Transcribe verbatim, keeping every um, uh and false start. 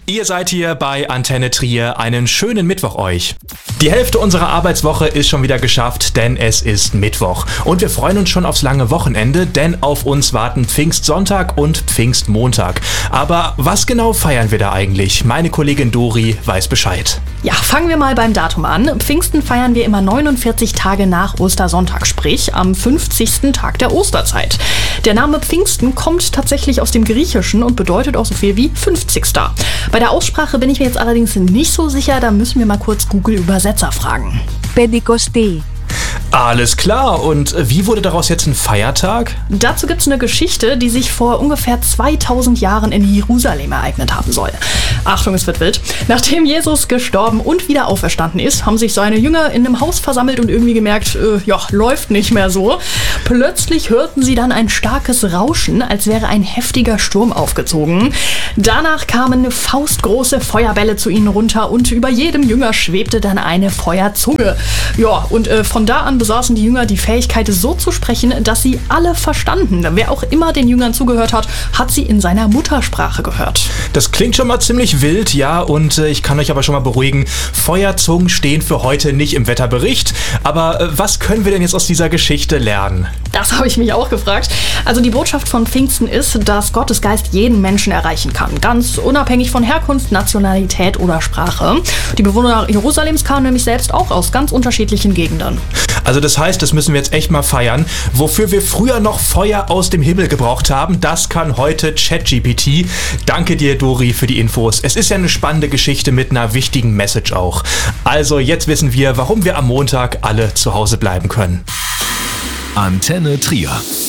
Ihr seid hier bei Antenne Trier. Einen schönen Mittwoch euch. Die Hälfte unserer Arbeitswoche ist schon wieder geschafft, denn es ist Mittwoch. Und wir freuen uns schon aufs lange Wochenende, denn auf uns warten Pfingstsonntag und Pfingstmontag. Aber was genau feiern wir da eigentlich? Meine Kollegin Dori weiß Bescheid. Ja, fangen wir mal beim Datum an. Pfingsten feiern wir immer neunundvierzig Tage nach Ostersonntag, sprich am fünfzigsten Tag der Osterzeit. Der Name Pfingsten kommt tatsächlich aus dem Griechischen und bedeutet auch so viel wie fünfzigster. Bei der Aussprache bin ich mir jetzt allerdings nicht so sicher, da müssen wir mal kurz Google-Übersetzer fragen. Πεντηκοστή. Alles klar, und wie wurde daraus jetzt ein Feiertag? Dazu gibt es eine Geschichte, die sich vor ungefähr zweitausend Jahren in Jerusalem ereignet haben soll. Achtung, es wird wild. Nachdem Jesus gestorben und wieder auferstanden ist, haben sich seine Jünger in einem Haus versammelt und irgendwie gemerkt, äh, ja, läuft nicht mehr so. Plötzlich hörten sie dann ein starkes Rauschen, als wäre ein heftiger Sturm aufgezogen. Danach kamen faustgroße Feuerbälle zu ihnen runter und über jedem Jünger schwebte dann eine Feuerzunge. Ja, und äh, von da an besaßen die Jünger die Fähigkeit, so zu sprechen, dass sie alle verstanden. Wer auch immer den Jüngern zugehört hat, hat sie in seiner Muttersprache gehört. Das klingt schon mal ziemlich wild, ja, und äh, ich kann euch aber schon mal beruhigen, Feuerzungen stehen für heute nicht im Wetterbericht. Aber äh, was können wir denn jetzt aus dieser Geschichte lernen? Das habe ich mich auch gefragt. Also die Botschaft von Pfingsten ist, dass Gottes Geist jeden Menschen erreichen kann. Ganz unabhängig von Herkunft, Nationalität oder Sprache. Die Bewohner Jerusalems kamen nämlich selbst auch aus ganz unterschiedlichen Gegenden. Also das heißt, das müssen wir jetzt echt mal feiern. Wofür wir früher noch Feuer aus dem Himmel gebraucht haben, das kann heute ChatGPT. Danke dir, Dori, für die Infos. Es ist ja eine spannende Geschichte mit einer wichtigen Message auch. Also jetzt wissen wir, warum wir am Montag alle zu Hause bleiben können. Antenne Trier.